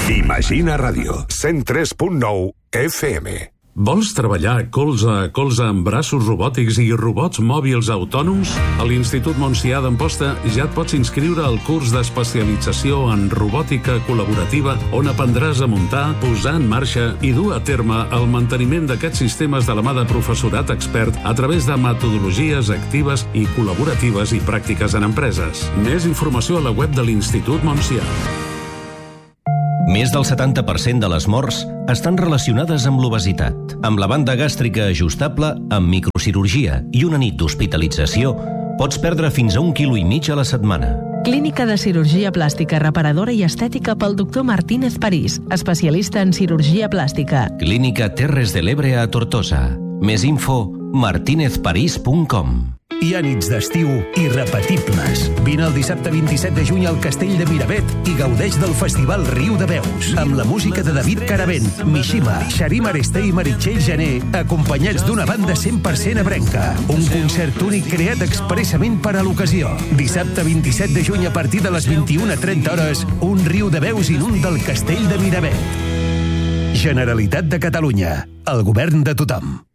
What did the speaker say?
Imagina Ràdio, 103.9 FM. Vols treballar colze a colze amb braços robòtics i robots mòbils autònoms? A l'Institut Montsià d'Amposta ja et pots inscriure al curs d'especialització en robòtica col·laborativa on aprendràs a muntar, posar en marxa i dur a terme el manteniment d'aquests sistemes de la mà de professorat expert a través de metodologies actives i col·laboratives i pràctiques en empreses. Més informació a la web de l'Institut Montsià. Més del 70% de les morts estan relacionades amb l'obesitat. Amb la banda gàstrica ajustable, amb microcirurgia i una nit d'hospitalització, pots perdre fins a 1,5 kg a la setmana. Clínica de Cirurgia Plàstica Reparadora i Estètica pel doctor Martínez París, especialista en cirurgia plàstica. Clínica Terres de l'Ebre a Tortosa. Més info, martinezparís.com. Hi ha nits d'estiu irrepetibles. Vine el dissabte 27 de juny al Castell de Miravet i gaudeix del Festival Riu de Veus, amb la música de David Caravent, Mishima, Xarim Aresté i Meritxell Jané, acompanyats d'una banda 100% ebrenca. Un concert únic creat expressament per a l'ocasió. Dissabte 27 de juny a partir de les 21:30 hores, un Riu de Veus inunda el Castell de Miravet. Generalitat de Catalunya, el govern de tothom.